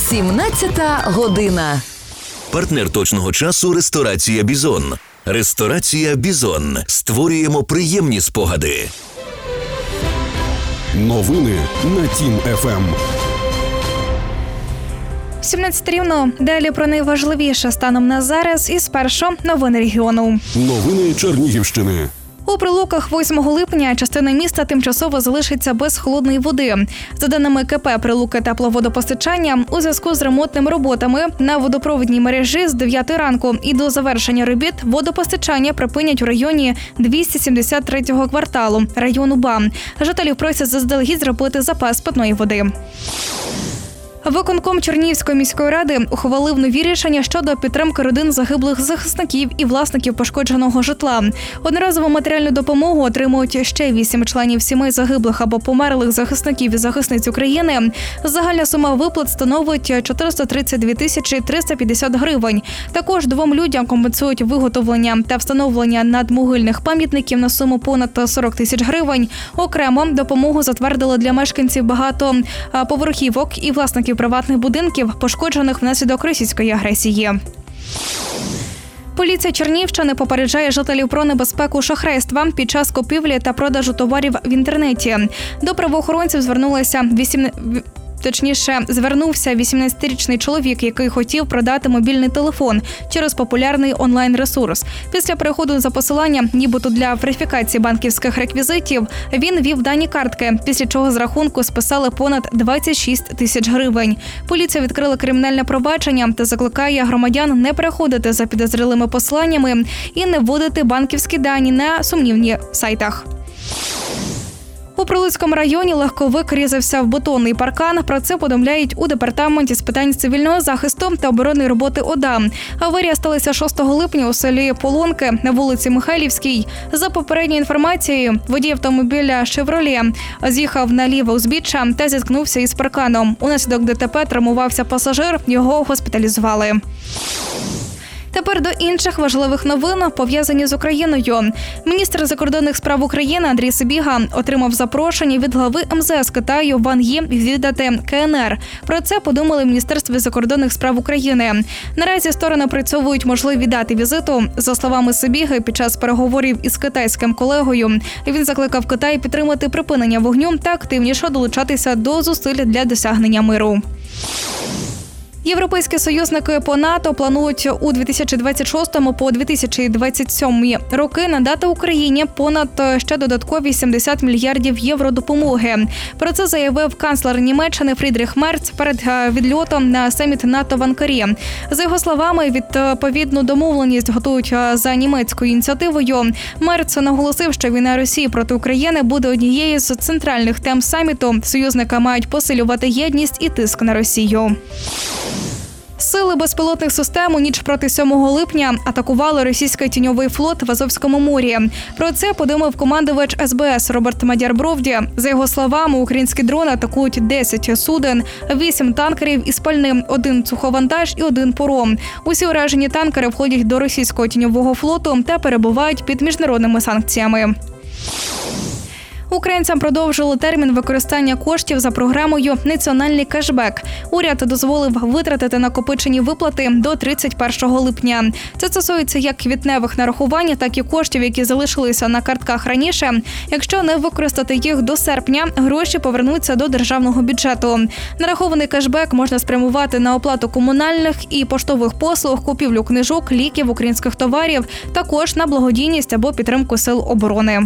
17 година. Партнер точного часу – ресторація «Бізон». Ресторація «Бізон». Створюємо приємні спогади. Новини на Тім ФМ. 17 рівно. Далі про найважливіше станом на зараз і спершу новини регіону. Новини Чернігівщини. У Прилуках 8 липня частина міста тимчасово залишиться без холодної води. За даними КП «Прилуки тепловодопостачання», у зв'язку з ремонтними роботами на водопровідній мережі з 9 ранку і до завершення робіт водопостачання припинять у районі 273-го кварталу району БА. Жителів просять заздалегідь зробити запас питної води. Виконком Чернігівської міської ради ухвалив нові рішення щодо підтримки родин загиблих захисників і власників пошкодженого житла. Одноразову матеріальну допомогу отримують ще 8 членів сімей загиблих або померлих захисників і захисниць України. Загальна сума виплат становить 432 тисячі 350 гривень. Також 2 людям компенсують виготовлення та встановлення надмогильних пам'ятників на суму понад 40 тисяч гривень. Окремо допомогу затвердили для мешканців багатоповерхівок і власників приватних будинків, пошкоджених внаслідок російської агресії. Поліція Чернігівщини попереджає жителів про небезпеку шахрайства під час купівлі та продажу товарів в інтернеті. До правоохоронців звернувся 18-річний чоловік, який хотів продати мобільний телефон через популярний онлайн-ресурс. Після переходу за посиланням, нібито для верифікації банківських реквізитів, він ввів дані картки, після чого з рахунку списали понад 26 тисяч гривень. Поліція відкрила кримінальне провадження та закликає громадян не переходити за підозрілими посиланнями і не вводити банківські дані на сумнівні сайтах. У Прилуцькому районі легковик різався в бетонний паркан. Про це повідомляють у департаменті з питань цивільного захисту та оборонної роботи ОДА. Аварія сталася 6 липня у селі Полонки на вулиці Михайлівській. За попередньою інформацією, водій автомобіля «Шевроле» з'їхав на ліве узбіччя та зіткнувся із парканом. Унаслідок ДТП травмувався пасажир, його госпіталізували. Тепер до інших важливих новин, пов'язані з Україною. Міністр закордонних справ України Андрій Сибіга отримав запрошення від глави МЗС Китаю Ван Ї відвідати КНР. Про це подумали в Міністерстві закордонних справ України. Наразі сторони опрацьовують можливі дати візиту. За словами Сибіги, під час переговорів із китайським колегою він закликав Китай підтримати припинення вогню та активніше долучатися до зусиль для досягнення миру. Європейські союзники по НАТО планують у 2026 по 2027 роки надати Україні понад ще додаткові 70 мільярдів євро допомоги. Про це заявив канцлер Німеччини Фрідріх Мерц перед відльотом на саміт НАТО в Анкарі. За його словами, відповідну домовленість готують за німецькою ініціативою. Мерц наголосив, що війна Росії проти України буде однією з центральних тем саміту. Союзники мають посилювати єдність і тиск на Росію. Сили безпілотних систем у ніч проти 7 липня атакували російський тіньовий флот в Азовському морі. Про це повідомив командувач СБС Роберт Мадяр-Бровді. За його словами, українські дрони атакують 10 суден, 8 танкерів із пальним, 1 суховантаж і 1 паром. Усі уражені танкери входять до російського тіньового флоту та перебувають під міжнародними санкціями. Українцям продовжили термін використання коштів за програмою «Національний кешбек». Уряд дозволив витратити накопичені виплати до 31 липня. Це стосується як квітневих нарахувань, так і коштів, які залишилися на картках раніше. Якщо не використати їх до серпня, гроші повернуться до державного бюджету. Нарахований кешбек можна спрямувати на оплату комунальних і поштових послуг, купівлю книжок, ліків, українських товарів, також на благодійність або підтримку сил оборони.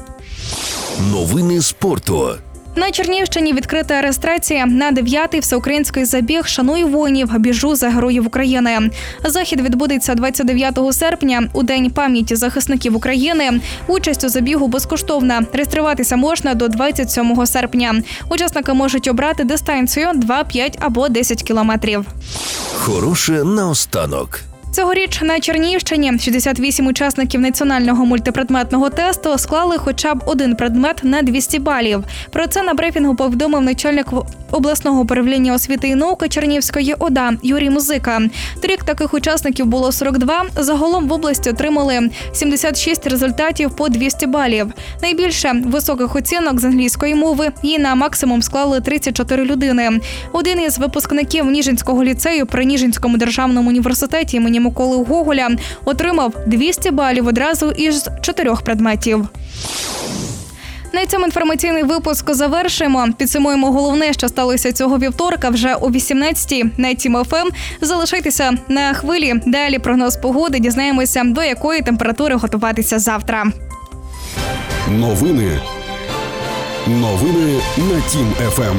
Новини спорту. На Чернігівщині відкрита реєстрація на 9-й всеукраїнський забіг «Шаную воїнів, біжу за героїв України». Захід відбудеться 29 серпня, у День пам'яті захисників України. Участь у забігу безкоштовна. Реєструватися можна до 27 серпня. Учасники можуть обрати дистанцію 2, 5 або 10 кілометрів. Хороше наостанок. Цьогоріч на Чернігівщині 68 учасників національного мультипредметного тесту склали хоча б один предмет на 200 балів. Про це на брифінгу повідомив начальник обласного управління освіти і науки Чернігівської ОДА Юрій Музика. Торік таких учасників було 42. Загалом в області отримали 76 результатів по 200 балів. Найбільше високих оцінок з англійської мови і на максимум склали 34 людини. Один із випускників Ніжинського ліцею при Ніжинському державному університеті імені Миколи Гоголя отримав 200 балів одразу із 4 предметів. На цьому інформаційний випуск завершуємо. Підсумуємо головне, що сталося цього вівторка вже о 18-й на Тім ФМ. Залишайтеся на хвилі. Далі прогноз погоди, дізнаємося, до якої температури готуватися завтра. Новини на Тім ФМ.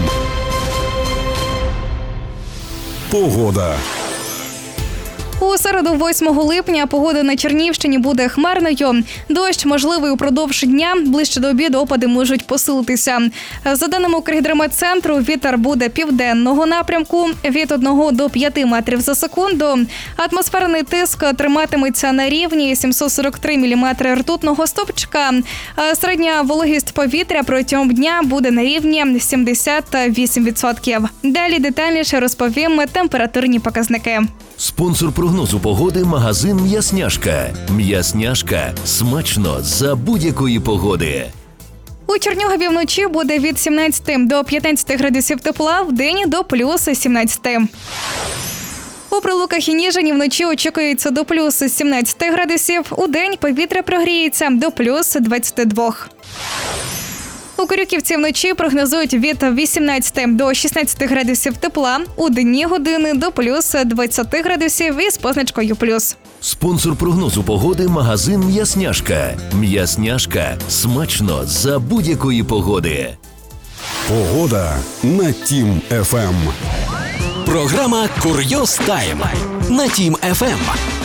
Погода. У середу, 8 липня, погода на Чернігівщині буде хмарною. Дощ можливий упродовж дня. Ближче до обіду опади можуть посилитися. За даними Укргідрометцентру, вітер буде південного напрямку від 1 до 5 метрів за секунду. Атмосферний тиск триматиметься на рівні 743 міліметри ртутного стовпчика. Середня вологість повітря протягом дня буде на рівні 78%. Далі детальніше розповім температурні показники. Спонсор прогнозу погоди – магазин «М'ясняшка». «М'ясняшка» – смачно за будь-якої погоди. У Чернігові вночі буде від 17 до 15 градусів тепла, вдень до плюс 17. У Прилуках і Ніжині вночі очікується до плюс 17 градусів, удень повітря прогріється до плюс 22. У Корюківці вночі прогнозують від 18 до 16 градусів тепла, у денні години до плюс 20 градусів із позначкою плюс. Спонсор прогнозу погоди – магазин «М'ясняшка». «М'ясняшка» – смачно за будь-якої погоди. Погода на Тім ФМ. Програма «Курйоз Тайм» на Тім ФМ.